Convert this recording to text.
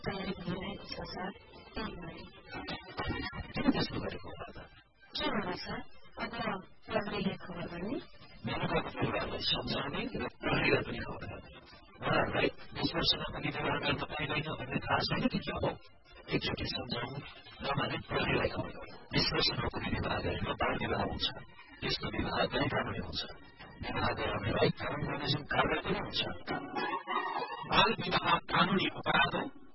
तयारी भइरहेको छ सर। त्यही गरे। किन त्यस्तो गरेको होला त? के होला सर? अब प्रहरीलाई खबर गर्ने? मेनुकाको परिवारलाई सम्झाउने र प्रहरीलाई पनि खबर गर्ने। उहाँहरूलाई निष्कर्षमा पनि व्यवहार गर्न पाइँदैन भन्ने थाहा छैन कि के हो? एकचोटि सम्झाउनु नभने प्रहरीलाई खबर गर्नु। निष्कर्ष नोकरी विवाह गरेमा बाल विवाह हुन्छ। यस्तो विवाह गैरकानूनी हुन्छ। विवाह गराउनेलाई कानून बमोजिम कारवाही पनि हुन्छ। बाल विवाह कानूनी अपराध हो।